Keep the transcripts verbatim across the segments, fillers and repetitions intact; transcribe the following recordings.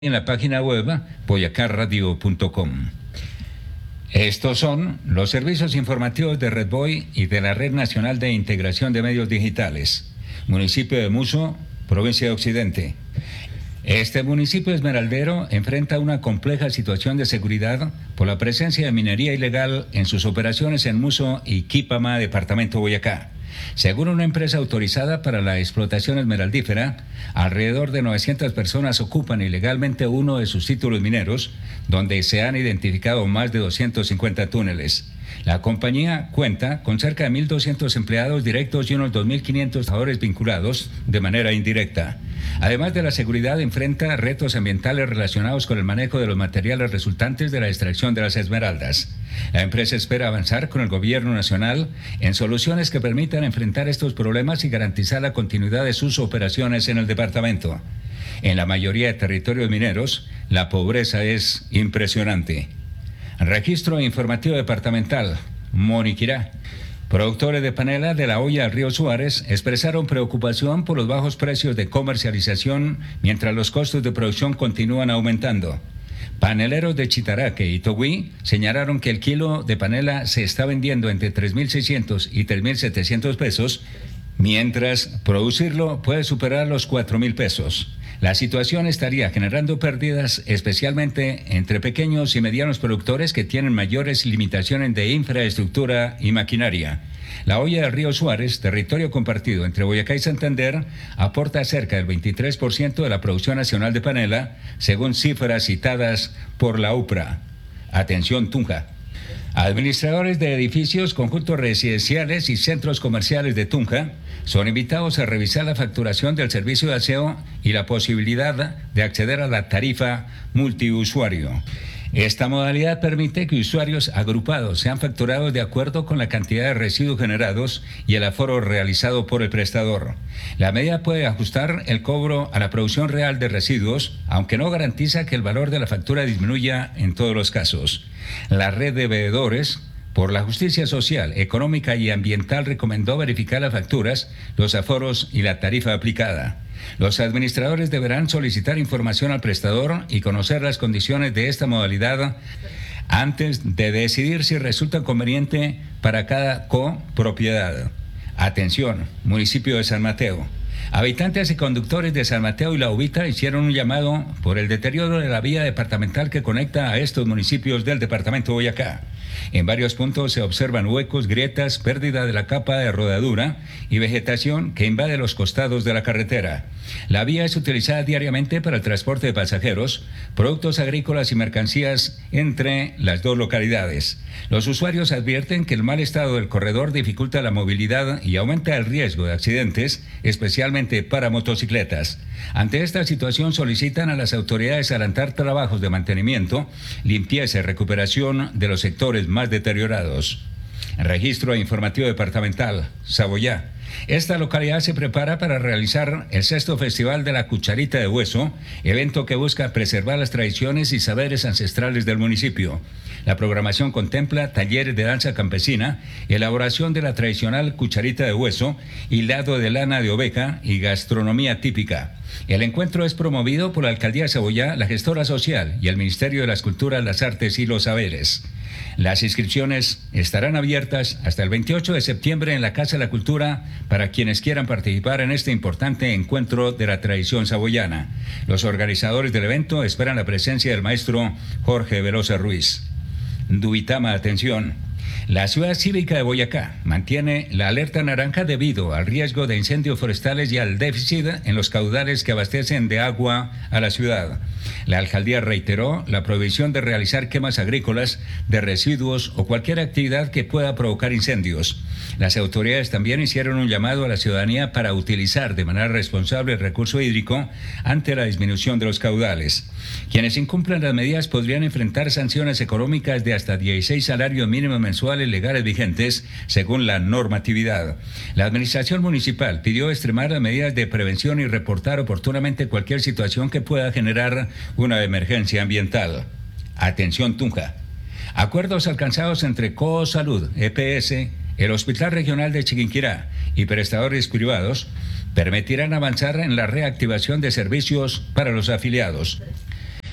en la página web boyacá radio punto com. Estos son los servicios informativos de Redboy y de la Red Nacional de Integración de Medios Digitales. Municipio de Muso, provincia de Occidente. Este municipio esmeraldero enfrenta una compleja situación de seguridad por la presencia de minería ilegal en sus operaciones en Muso y Quipama, departamento Boyacá. Según una empresa autorizada para la explotación esmeraldífera, alrededor de novecientas personas ocupan ilegalmente uno de sus títulos mineros, donde se han identificado más de doscientos cincuenta túneles. La compañía cuenta con cerca de mil doscientos empleados directos y unos dos mil quinientos trabajadores vinculados de manera indirecta. Además de la seguridad, enfrenta retos ambientales relacionados con el manejo de los materiales resultantes de la extracción de las esmeraldas. La empresa espera avanzar con el gobierno nacional en soluciones que permitan enfrentar estos problemas y garantizar la continuidad de sus operaciones en el departamento. En la mayoría de territorios mineros, la pobreza es impresionante. Registro informativo departamental, Moniquirá. Productores de panela de la olla del río Suárez expresaron preocupación por los bajos precios de comercialización mientras los costos de producción continúan aumentando. Paneleros de Chitaraque y Togüí señalaron que el kilo de panela se está vendiendo entre tres mil seiscientos y tres mil setecientos pesos, mientras producirlo puede superar los cuatro mil pesos. La situación estaría generando pérdidas, especialmente entre pequeños y medianos productores que tienen mayores limitaciones de infraestructura y maquinaria. La olla del río Suárez, territorio compartido entre Boyacá y Santander, aporta cerca del veintitrés por ciento de la producción nacional de panela, según cifras citadas por la UPRA. Atención, Tunja. Administradores de edificios, conjuntos residenciales y centros comerciales de Tunja son invitados a revisar la facturación del servicio de aseo y la posibilidad de acceder a la tarifa multiusuario. Esta modalidad permite que usuarios agrupados sean facturados de acuerdo con la cantidad de residuos generados y el aforo realizado por el prestador. La medida puede ajustar el cobro a la producción real de residuos, aunque no garantiza que el valor de la factura disminuya en todos los casos. La red de veedores, por la justicia social, económica y ambiental, recomendó verificar las facturas, los aforos y la tarifa aplicada. Los administradores deberán solicitar información al prestador y conocer las condiciones de esta modalidad antes de decidir si resulta conveniente para cada copropiedad. Atención, municipio de San Mateo. Habitantes y conductores de San Mateo y La Ubita hicieron un llamado por el deterioro de la vía departamental que conecta a estos municipios del departamento Boyacá. En varios puntos se observan huecos, grietas, pérdida de la capa de rodadura y vegetación que invade los costados de la carretera. La vía es utilizada diariamente para el transporte de pasajeros, productos agrícolas y mercancías entre las dos localidades. Los usuarios advierten que el mal estado del corredor dificulta la movilidad y aumenta el riesgo de accidentes, especialmente para motocicletas. Ante esta situación solicitan a las autoridades adelantar trabajos de mantenimiento, limpieza y recuperación de los sectores más deteriorados. Registro informativo departamental, Saboyá. Esta localidad se prepara para realizar el sexto Festival de la Cucharita de Hueso, evento que busca preservar las tradiciones y saberes ancestrales del municipio. La programación contempla talleres de danza campesina, elaboración de la tradicional cucharita de hueso, hilado de lana de oveja y gastronomía típica. El encuentro es promovido por la Alcaldía de Saboyá, la gestora social y el Ministerio de las Culturas, las Artes y los Saberes. Las inscripciones estarán abiertas hasta el veintiocho de septiembre en la Casa de la Cultura para quienes quieran participar en este importante encuentro de la tradición saboyana. Los organizadores del evento esperan la presencia del maestro Jorge Velosa Ruiz. Duitama, atención. La ciudad cívica de Boyacá mantiene la alerta naranja debido al riesgo de incendios forestales y al déficit en los caudales que abastecen de agua a la ciudad. La alcaldía reiteró la prohibición de realizar quemas agrícolas de residuos o cualquier actividad que pueda provocar incendios. Las autoridades también hicieron un llamado a la ciudadanía para utilizar de manera responsable el recurso hídrico ante la disminución de los caudales. Quienes incumplan las medidas podrían enfrentar sanciones económicas de hasta dieciséis salarios mínimos mensuales legales vigentes según la normatividad. La administración municipal pidió extremar las medidas de prevención y reportar oportunamente cualquier situación que pueda generar una emergencia ambiental. Atención, Tunja. Acuerdos alcanzados entre Cosalud, E P S, el Hospital Regional de Chiquinquirá y prestadores privados permitirán avanzar en la reactivación de servicios para los afiliados.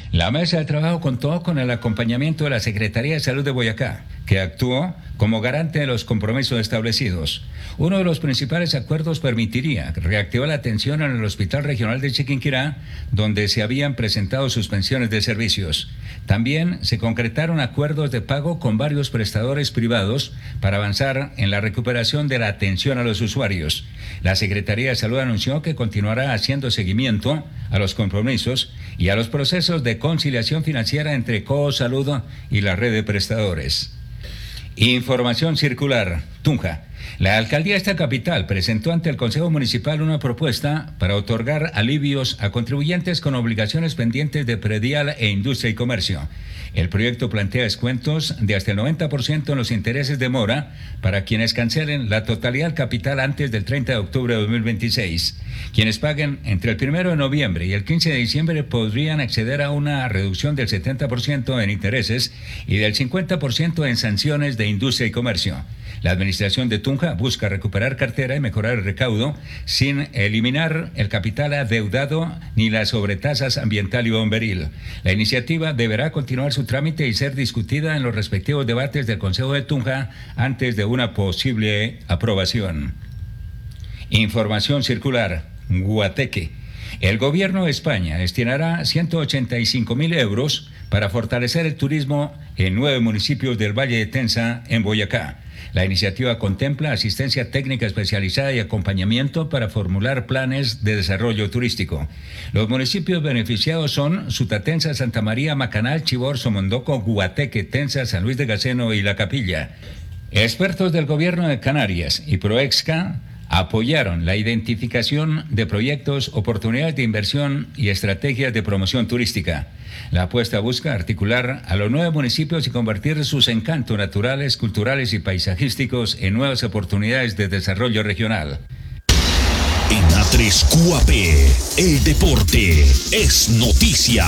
La mesa de trabajo contó con el acompañamiento de la Secretaría de Salud de Boyacá, que actuó como garante de los compromisos establecidos. Uno de los principales acuerdos permitiría reactivar la atención en el Hospital Regional de Chiquinquirá, donde se habían presentado suspensiones de servicios. También se concretaron acuerdos de pago con varios prestadores privados para avanzar en la recuperación de la atención a los usuarios. La Secretaría de Salud anunció que continuará haciendo seguimiento a los compromisos y a los procesos de conciliación financiera entre Cosalud y la red de prestadores. Información circular. Tunja. La alcaldía de esta capital presentó ante el Consejo Municipal una propuesta para otorgar alivios a contribuyentes con obligaciones pendientes de predial e industria y comercio. El proyecto plantea descuentos de hasta el noventa por ciento en los intereses de mora para quienes cancelen la totalidad del capital antes del treinta de octubre de dos mil veintiséis. Quienes paguen entre el primero de noviembre y el quince de diciembre podrían acceder a una reducción del setenta por ciento en intereses y del cincuenta por ciento en sanciones de industria y comercio. La administración de Tunja busca recuperar cartera y mejorar el recaudo sin eliminar el capital adeudado ni las sobretasas ambiental y bomberil. La iniciativa deberá continuar su trámite y ser discutida en los respectivos debates del Consejo de Tunja antes de una posible aprobación. Información circular. Guateque. El gobierno de España destinará ciento ochenta y cinco mil euros para fortalecer el turismo en nueve municipios del Valle de Tenza, en Boyacá. La iniciativa contempla asistencia técnica especializada y acompañamiento para formular planes de desarrollo turístico. Los municipios beneficiados son Sutatenza, Santa María, Macanal, Chibor, Somondoco, Guateque, Tenza, San Luis de Gaceno y La Capilla. Expertos del gobierno de Canarias y Proexca apoyaron la identificación de proyectos, oportunidades de inversión y estrategias de promoción turística. La apuesta busca articular a los nueve municipios y convertir sus encantos naturales, culturales y paisajísticos en nuevas oportunidades de desarrollo regional. En A tres Q A P, el deporte es noticia.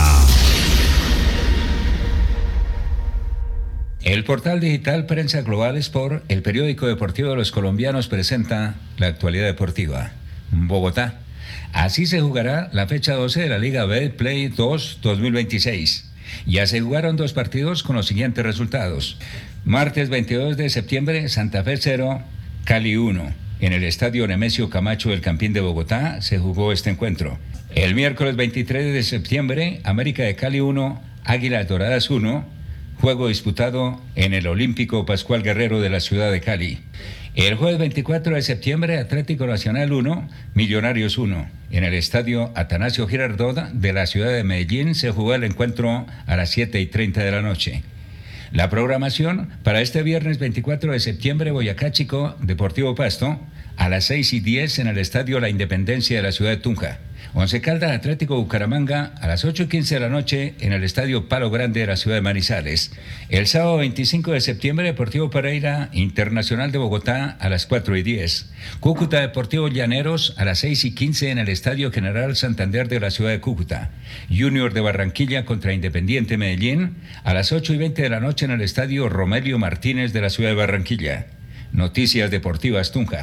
El portal digital Prensa Global Sport, el periódico deportivo de los colombianos, presenta la actualidad deportiva. Bogotá. Así se jugará la fecha doce de la Liga Betplay dos dos mil veintiséis. Ya se jugaron dos partidos con los siguientes resultados. Martes veintidós de septiembre, Santa Fe cero, Cali uno. En el estadio Nemesio Camacho del Campín de Bogotá se jugó este encuentro. El miércoles veintitrés de septiembre, América de Cali uno, Águilas Doradas uno. Juego disputado en el Olímpico Pascual Guerrero de la ciudad de Cali. El jueves veinticuatro de septiembre, Atlético Nacional uno, Millonarios uno. En el estadio Atanasio Girardot de la ciudad de Medellín se jugó el encuentro a las siete y treinta de la noche. La programación para este viernes veinticuatro de septiembre, Boyacá Chico, Deportivo Pasto, a las seis y diez en el estadio La Independencia de la ciudad de Tunja. Once Caldas Atlético Bucaramanga a las ocho y quince de la noche en el estadio Palo Grande de la ciudad de Manizales. El sábado veinticinco de septiembre, Deportivo Pereira Internacional de Bogotá a las cuatro y diez. Cúcuta Deportivo Llaneros a las seis y quince en el estadio General Santander de la ciudad de Cúcuta. Junior de Barranquilla contra Independiente Medellín a las ocho y veinte de la noche en el estadio Romelio Martínez de la ciudad de Barranquilla. Noticias Deportivas Tunja.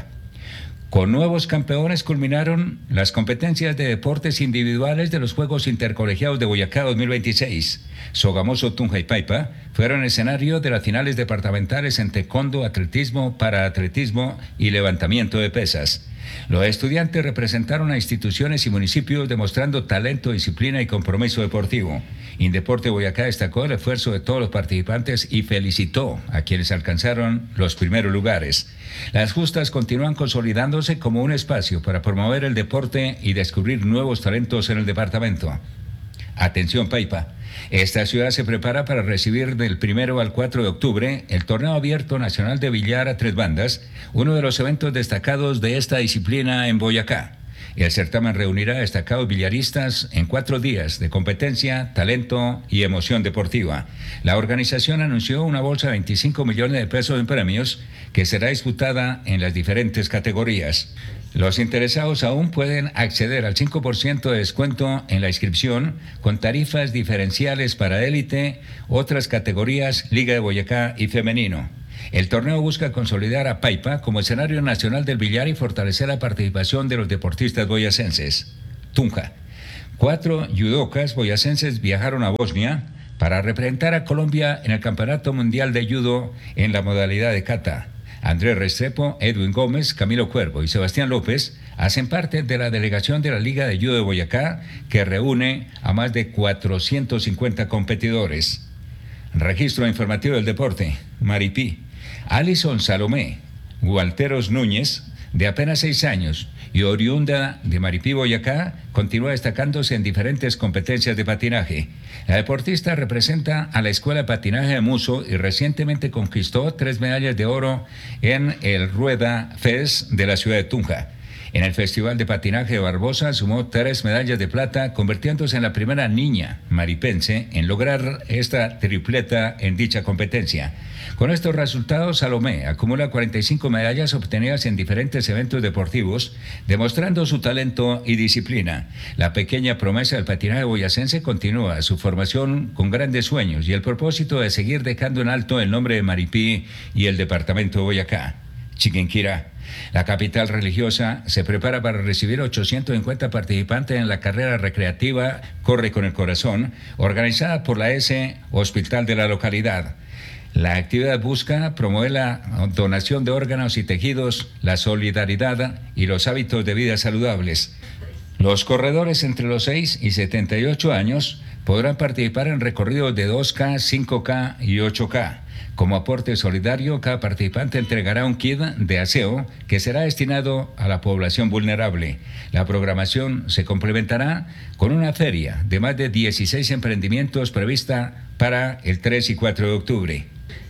Con nuevos campeones culminaron las competencias de deportes individuales de los Juegos Intercolegiados de Boyacá dos mil veintiséis. Sogamoso, Tunja y Paipa fueron escenario de las finales departamentales en taekwondo, atletismo, paraatletismo y levantamiento de pesas. Los estudiantes representaron a instituciones y municipios demostrando talento, disciplina y compromiso deportivo. Indeporte Boyacá destacó el esfuerzo de todos los participantes y felicitó a quienes alcanzaron los primeros lugares. Las justas continúan consolidándose como un espacio para promover el deporte y descubrir nuevos talentos en el departamento. Atención Paipa. Esta ciudad se prepara para recibir del primero al cuatro de octubre el Torneo Abierto Nacional de Billar a Tres Bandas, uno de los eventos destacados de esta disciplina en Boyacá. El certamen reunirá a destacados billaristas en cuatro días de competencia, talento y emoción deportiva. La organización anunció una bolsa de veinticinco millones de pesos en premios que será disputada en las diferentes categorías. Los interesados aún pueden acceder al cinco por ciento de descuento en la inscripción con tarifas diferenciales para élite, otras categorías, Liga de Boyacá y femenino. El torneo busca consolidar a Paipa como escenario nacional del billar y fortalecer la participación de los deportistas boyacenses. Tunja. Cuatro judocas boyacenses viajaron a Bosnia para representar a Colombia en el Campeonato Mundial de Judo en la modalidad de kata. Andrés Restrepo, Edwin Gómez, Camilo Cuervo y Sebastián López hacen parte de la delegación de la Liga de Judo de Boyacá, que reúne a más de cuatrocientos cincuenta competidores. Registro informativo del deporte. Maripí. Alison Salomé Gualteros Núñez, de apenas seis años y oriunda de Maripí, Boyacá, continúa destacándose en diferentes competencias de patinaje. La deportista representa a la Escuela de Patinaje de Muso y recientemente conquistó tres medallas de oro en el Rueda Fest de la ciudad de Tunja. En el Festival de Patinaje de Barbosa sumó tres medallas de plata, convirtiéndose en la primera niña maripense en lograr esta tripleta en dicha competencia. Con estos resultados, Salomé acumula cuarenta y cinco medallas obtenidas en diferentes eventos deportivos, demostrando su talento y disciplina. La pequeña promesa del patinaje boyacense continúa su formación con grandes sueños y el propósito de seguir dejando en alto el nombre de Maripí y el departamento de Boyacá. Chiquinquirá. La capital religiosa se prepara para recibir ochocientos cincuenta participantes en la carrera recreativa Corre con el Corazón, organizada por la S Hospital de la localidad. La actividad busca promover la donación de órganos y tejidos, la solidaridad y los hábitos de vida saludables. Los corredores entre los seis y setenta y ocho años podrán participar en recorridos de dos K, cinco K y ocho K. Como aporte solidario, cada participante entregará un kit de aseo que será destinado a la población vulnerable. La programación se complementará con una feria de más de dieciséis emprendimientos prevista para el tres y cuatro de octubre.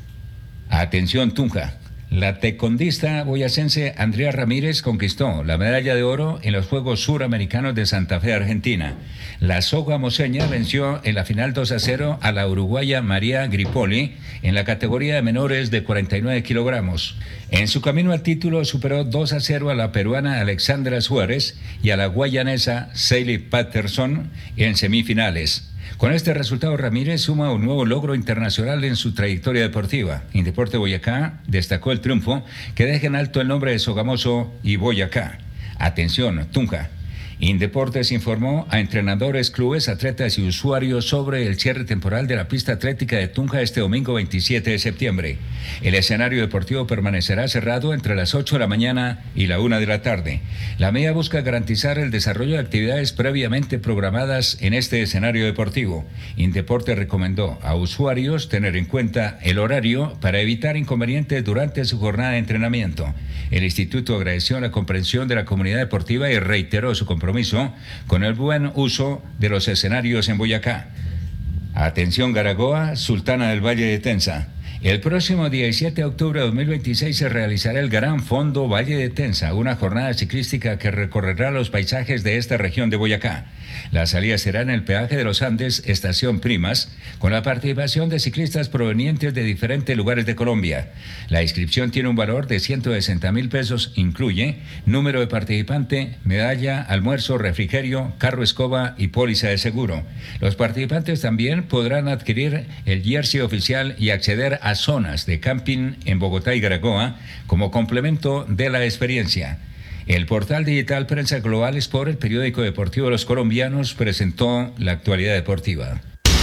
Atención Tunja. La taekwondista boyacense Andrea Ramírez conquistó la medalla de oro en los Juegos Suramericanos de Santa Fe, Argentina. La soga moseña venció en la final dos a cero a la uruguaya María Gripoli en la categoría de menores de cuarenta y nueve kilogramos. En su camino al título superó dos a cero a la peruana Alexandra Suárez y a la guayanesa Sally Patterson en semifinales. Con este resultado, Ramírez suma un nuevo logro internacional en su trayectoria deportiva. Indeporte Boyacá destacó el triunfo que deja en alto el nombre de Sogamoso y Boyacá. Atención, Tunja. Indeportes informó a entrenadores, clubes, atletas y usuarios sobre el cierre temporal de la pista atlética de Tunja este domingo veintisiete de septiembre. El escenario deportivo permanecerá cerrado entre las ocho de la mañana y la una de la tarde. La medida busca garantizar el desarrollo de actividades previamente programadas en este escenario deportivo. Indeporte recomendó a usuarios tener en cuenta el horario para evitar inconvenientes durante su jornada de entrenamiento. El instituto agradeció la comprensión de la comunidad deportiva y reiteró su compromiso con el buen uso de los escenarios en Boyacá. Atención Garagoa, Sultana del Valle de Tenza. El próximo diecisiete de octubre de dos mil veintiséis se realizará el Gran Fondo Valle de Tenza, una jornada ciclística que recorrerá los paisajes de esta región de Boyacá. La salida será en el peaje de los Andes, estación Primas, con la participación de ciclistas provenientes de diferentes lugares de Colombia. La inscripción tiene un valor de ciento sesenta mil pesos, incluye número de participante, medalla, almuerzo, refrigerio, carro escoba y póliza de seguro. Los participantes también podrán adquirir el jersey oficial y acceder a zonas de camping en Bogotá y Garagoa como complemento de la experiencia. El portal digital Prensa Global Sport, el periódico deportivo de los colombianos, presentó la actualidad deportiva.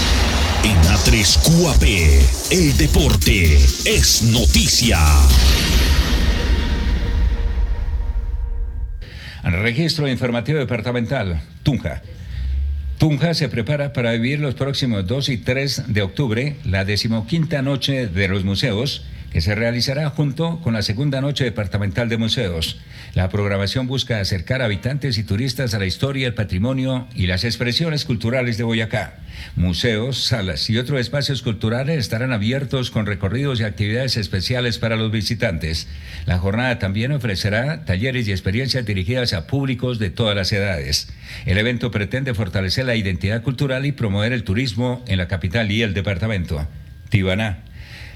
En A tres Q A P, el deporte es noticia. Registro informativo departamental, Tunja. Tunja se prepara para vivir los próximos dos y tres de octubre la decimoquinta noche de los museos, que se realizará junto con la segunda noche departamental de museos. La programación busca acercar a habitantes y turistas a la historia, el patrimonio y las expresiones culturales de Boyacá. Museos, salas y otros espacios culturales estarán abiertos con recorridos y actividades especiales para los visitantes. La jornada también ofrecerá talleres y experiencias dirigidas a públicos de todas las edades. El evento pretende fortalecer la identidad cultural y promover el turismo en la capital y el departamento. Tibaná.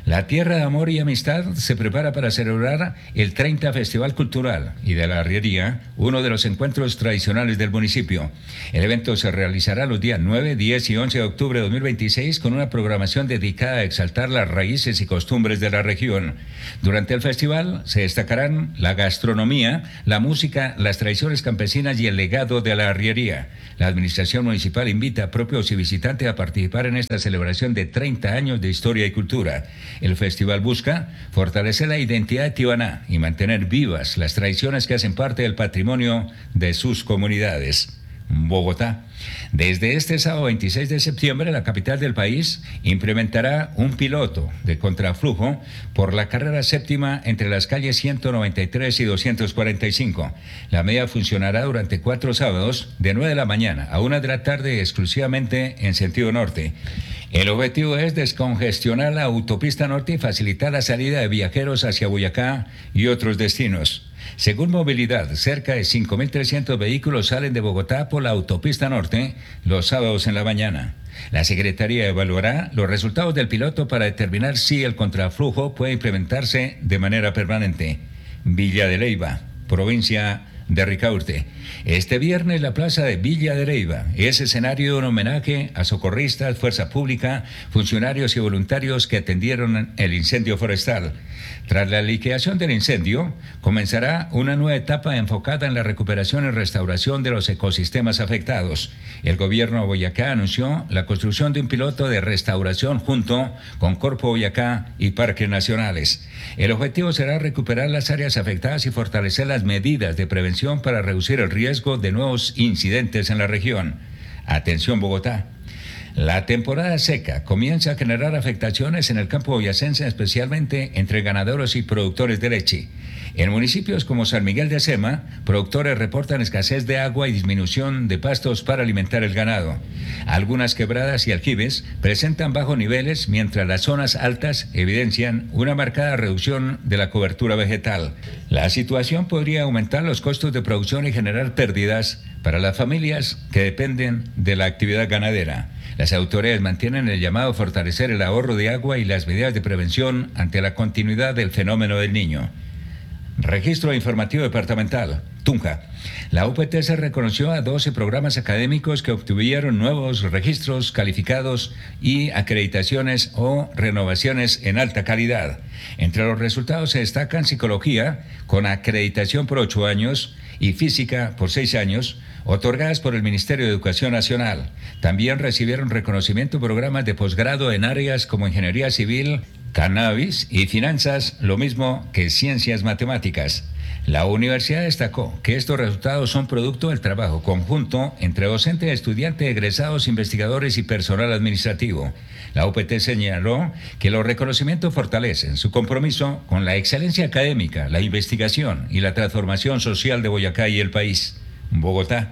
La Tierra de Amor y Amistad se prepara para celebrar el treinta Festival Cultural y de la Arriería, uno de los encuentros tradicionales del municipio. El evento se realizará los días nueve, diez y once de octubre de dos mil veintiséis con una programación dedicada a exaltar las raíces y costumbres de la región. Durante el festival se destacarán la gastronomía, la música, las tradiciones campesinas y el legado de la arriería. La administración municipal invita a propios y visitantes a participar en esta celebración de treinta años de historia y cultura. El festival busca fortalecer la identidad de Tibaná y mantener vivas las tradiciones que hacen parte del patrimonio de sus comunidades. Bogotá. Desde este sábado veintiséis de septiembre, la capital del país implementará un piloto de contraflujo por la carrera séptima entre las calles ciento noventa y tres y doscientos cuarenta y cinco. La medida funcionará durante cuatro sábados, de nueve de la mañana a una de la tarde, exclusivamente en sentido norte. El objetivo es descongestionar la autopista norte y facilitar la salida de viajeros hacia Boyacá y otros destinos. Según Movilidad, cerca de cinco mil trescientos vehículos salen de Bogotá por la autopista norte los sábados en la mañana. La Secretaría evaluará los resultados del piloto para determinar si el contraflujo puede implementarse de manera permanente. Villa de Leyva, provincia de Ricaurte. Este viernes la plaza de Villa de Leyva es escenario de un homenaje a socorristas, fuerza pública, funcionarios y voluntarios que atendieron el incendio forestal. Tras la liquidación del incendio, comenzará una nueva etapa enfocada en la recuperación y restauración de los ecosistemas afectados. El gobierno de Boyacá anunció la construcción de un piloto de restauración junto con Corpo Boyacá y Parques Nacionales. El objetivo será recuperar las áreas afectadas y fortalecer las medidas de prevención para reducir el riesgo de nuevos incidentes en la región. Atención Bogotá. La temporada seca comienza a generar afectaciones en el campo boyacense, especialmente entre ganaderos y productores de leche. En municipios como San Miguel de Sema, productores reportan escasez de agua y disminución de pastos para alimentar el ganado. Algunas quebradas y aljibes presentan bajos niveles, mientras las zonas altas evidencian una marcada reducción de la cobertura vegetal. La situación podría aumentar los costos de producción y generar pérdidas para las familias que dependen de la actividad ganadera. Las autoridades mantienen el llamado a fortalecer el ahorro de agua y las medidas de prevención ante la continuidad del fenómeno del Niño. Registro Informativo Departamental, Tunja. La U P T C reconoció a doce programas académicos que obtuvieron nuevos registros calificados y acreditaciones o renovaciones en alta calidad. Entre los resultados se destacan Psicología, con acreditación por ocho años, y Física por seis años, otorgadas por el Ministerio de Educación Nacional. También recibieron reconocimiento programas de posgrado en áreas como Ingeniería Civil, Cannabis y Finanzas, lo mismo que Ciencias Matemáticas. La universidad destacó que estos resultados son producto del trabajo conjunto entre docentes, estudiantes, egresados, investigadores y personal administrativo. La U P T señaló que los reconocimientos fortalecen su compromiso con la excelencia académica, la investigación y la transformación social de Boyacá y el país. Bogotá.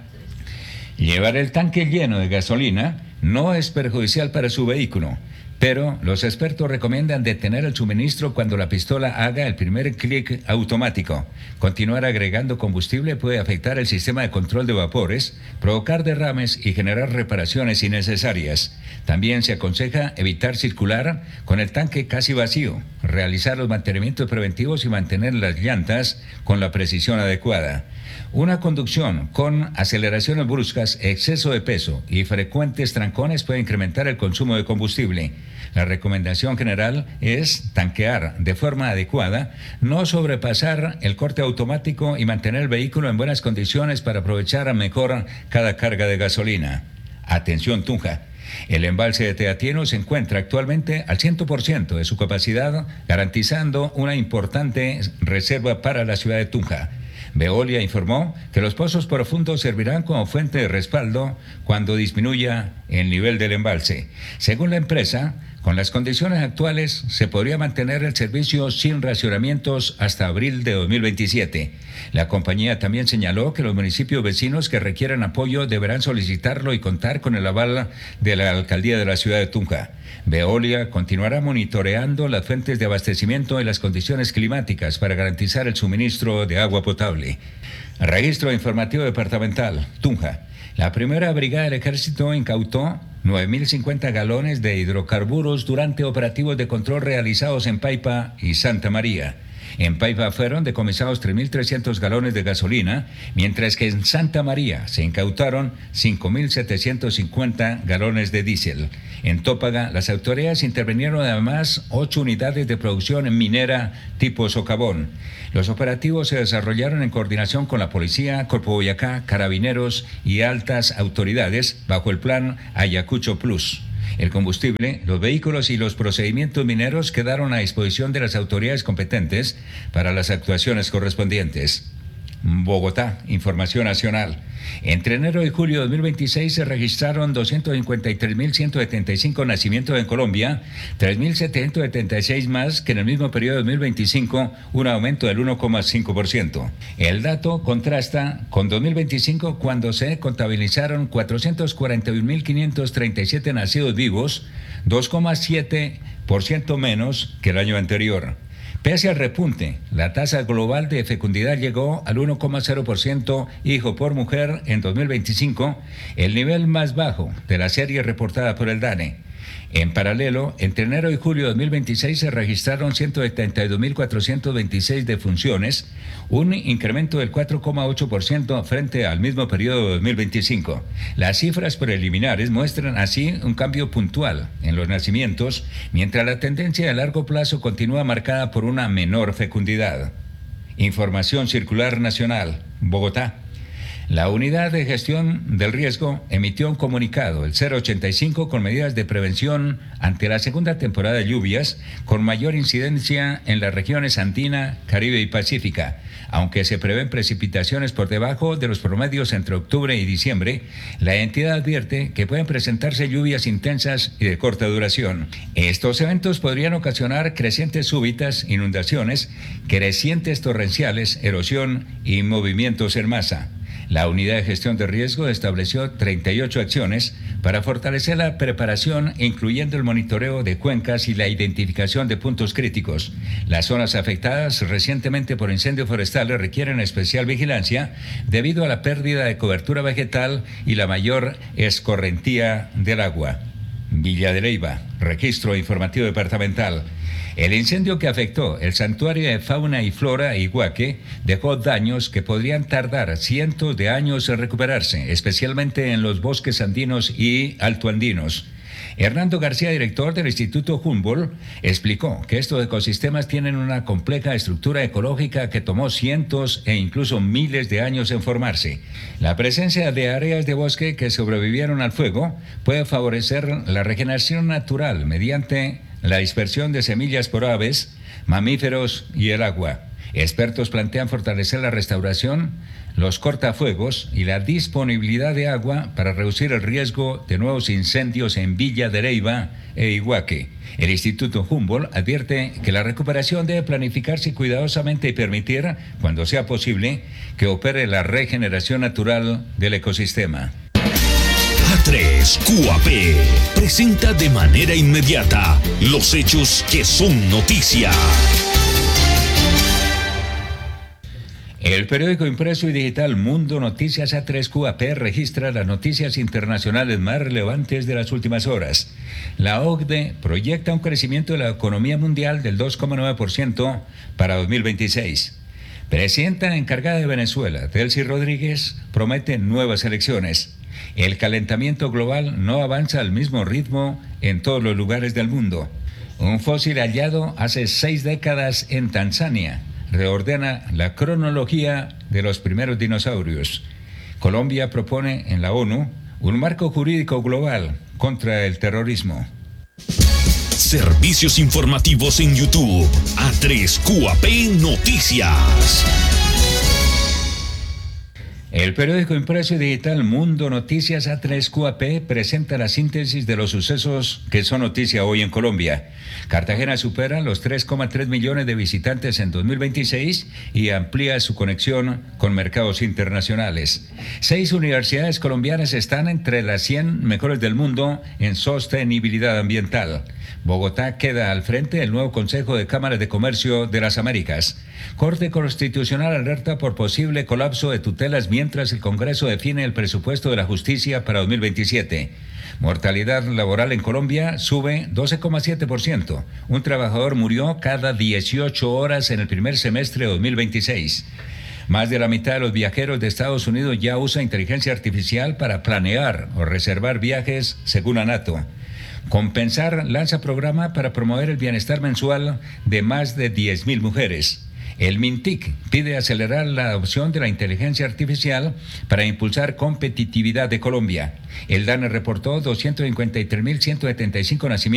Llevar el tanque lleno de gasolina no es perjudicial para su vehículo, pero los expertos recomiendan detener el suministro cuando la pistola haga el primer clic automático. Continuar agregando combustible puede afectar el sistema de control de vapores, provocar derrames y generar reparaciones innecesarias. También se aconseja evitar circular con el tanque casi vacío, realizar los mantenimientos preventivos y mantener las llantas con la precisión adecuada. Una conducción con aceleraciones bruscas, exceso de peso y frecuentes trancones puede incrementar el consumo de combustible. La recomendación general es tanquear de forma adecuada, no sobrepasar el corte automático y mantener el vehículo en buenas condiciones para aprovechar mejor cada carga de gasolina. Atención Tunja. El embalse de Teatieno se encuentra actualmente al cien por ciento de su capacidad, garantizando una importante reserva para la ciudad de Tunja. Veolia informó que los pozos profundos servirán como fuente de respaldo cuando disminuya el nivel del embalse. Según la empresa, con las condiciones actuales se podría mantener el servicio sin racionamientos hasta abril de dos mil veintisiete. La compañía también señaló que los municipios vecinos que requieran apoyo deberán solicitarlo y contar con el aval de la alcaldía de la ciudad de Tunja. Veolia continuará monitoreando las fuentes de abastecimiento y las condiciones climáticas para garantizar el suministro de agua potable. Registro Informativo Departamental, Tunja. La primera brigada del ejército incautó nueve mil cincuenta galones de hidrocarburos durante operativos de control realizados en Paipa y Santa María. En Paipa fueron decomisados tres mil trescientos galones de gasolina, mientras que en Santa María se incautaron cinco mil setecientos cincuenta galones de diésel. En Tópaga, las autoridades intervinieron además ocho unidades de producción minera tipo socavón. Los operativos se desarrollaron en coordinación con la Policía, Corpo Boyacá, Carabineros y altas autoridades bajo el plan Ayacucho Plus. El combustible, los vehículos y los procedimientos mineros quedaron a disposición de las autoridades competentes para las actuaciones correspondientes. Bogotá, información nacional. Entre enero y julio de dos mil veintiséis se registraron doscientos cincuenta y tres mil ciento setenta y cinco nacimientos en Colombia, tres mil setecientos setenta y seis más que en el mismo periodo de dos mil veinticinco, un aumento del uno coma cinco por ciento. El dato contrasta con dos mil veinticinco, cuando se contabilizaron cuatrocientos cuarenta y un mil quinientos treinta y siete nacidos vivos, dos coma siete por ciento menos que el año anterior. Pese al repunte, la tasa global de fecundidad llegó al uno coma cero por ciento hijo por mujer en dos mil veinticinco, el nivel más bajo de la serie reportada por el DANE. En paralelo, entre enero y julio de dos mil veintiséis se registraron ciento setenta y dos mil cuatrocientas veintiséis defunciones, un incremento del cuatro coma ocho por ciento frente al mismo periodo de dos mil veinticinco. Las cifras preliminares muestran así un cambio puntual en los nacimientos, mientras la tendencia a largo plazo continúa marcada por una menor fecundidad. Información circular nacional, Bogotá. La Unidad de Gestión del Riesgo emitió un comunicado, el cero ochenta y cinco, con medidas de prevención ante la segunda temporada de lluvias, con mayor incidencia en las regiones andina, Caribe y Pacífica. Aunque se prevén precipitaciones por debajo de los promedios entre octubre y diciembre, la entidad advierte que pueden presentarse lluvias intensas y de corta duración. Estos eventos podrían ocasionar crecientes súbitas, inundaciones, crecientes torrenciales, erosión y movimientos en masa. La Unidad de Gestión de Riesgo estableció treinta y ocho acciones para fortalecer la preparación, incluyendo el monitoreo de cuencas y la identificación de puntos críticos. Las zonas afectadas recientemente por incendios forestales requieren especial vigilancia debido a la pérdida de cobertura vegetal y la mayor escorrentía del agua. Villa de Leyva, registro informativo departamental. El incendio que afectó el santuario de fauna y flora Iguaque dejó daños que podrían tardar cientos de años en recuperarse, especialmente en los bosques andinos y altoandinos. Hernando García, director del Instituto Humboldt, explicó que estos ecosistemas tienen una compleja estructura ecológica que tomó cientos e incluso miles de años en formarse. La presencia de áreas de bosque que sobrevivieron al fuego puede favorecer la regeneración natural mediante la dispersión de semillas por aves, mamíferos y el agua. Expertos plantean fortalecer la restauración, los cortafuegos y la disponibilidad de agua para reducir el riesgo de nuevos incendios en Villa de Leyva e Iguaque. El Instituto Humboldt advierte que la recuperación debe planificarse cuidadosamente y permitir, cuando sea posible, que opere la regeneración natural del ecosistema. A tres Q A P presenta de manera inmediata los hechos que son noticia. El periódico impreso y digital Mundo Noticias A tres Q A P registra las noticias internacionales más relevantes de las últimas horas. La O C D E proyecta un crecimiento de la economía mundial del dos coma nueve por ciento para dos mil veintiséis. Presidenta encargada de Venezuela, Delcy Rodríguez, promete nuevas elecciones. El calentamiento global no avanza al mismo ritmo en todos los lugares del mundo. Un fósil hallado hace seis décadas en Tanzania reordena la cronología de los primeros dinosaurios. Colombia propone en la ONU un marco jurídico global contra el terrorismo. Servicios informativos en YouTube. A tres Q A P Noticias. El periódico impreso y digital Mundo Noticias A tres Q A P presenta la síntesis de los sucesos que son noticia hoy en Colombia. Cartagena supera los tres coma tres millones de visitantes en dos mil veintiséis y amplía su conexión con mercados internacionales. Seis universidades colombianas están entre las cien mejores del mundo en sostenibilidad ambiental. Bogotá queda al frente del nuevo Consejo de Cámaras de Comercio de las Américas. Corte Constitucional alerta por posible colapso de tutelas mientras el Congreso define el presupuesto de la justicia para dos mil veintisiete. Mortalidad laboral en Colombia sube doce coma siete por ciento. Un trabajador murió cada dieciocho horas en el primer semestre de dos mil veintiséis. Más de la mitad de los viajeros de Estados Unidos ya usa inteligencia artificial para planear o reservar viajes, según ANATO. Compensar lanza programa para promover el bienestar mensual de más de diez mil mujeres. El MINTIC pide acelerar la adopción de la inteligencia artificial para impulsar competitividad de Colombia. El DANE reportó doscientos cincuenta y tres mil ciento setenta y cinco nacimientos